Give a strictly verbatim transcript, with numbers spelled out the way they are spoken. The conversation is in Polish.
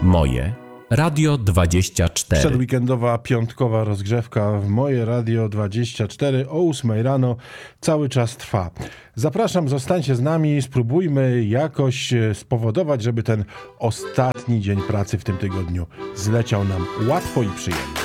Moje Radio dwadzieścia cztery. Przedweekendowa, piątkowa rozgrzewka w Moje Radio dwadzieścia cztery o ósmej rano cały czas trwa. Zapraszam, zostańcie z nami, spróbujmy jakoś spowodować, żeby ten ostatni dzień pracy w tym tygodniu zleciał nam łatwo i przyjemnie.